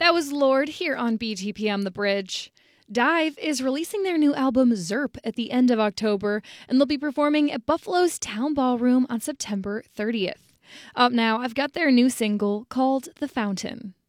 That was Lorde here on BTPM The Bridge. Dive is releasing their new album Zerp at the end of October, and they'll be performing at Buffalo's Town Ballroom on September 30th. Up now, I've got their new single called The Fountain.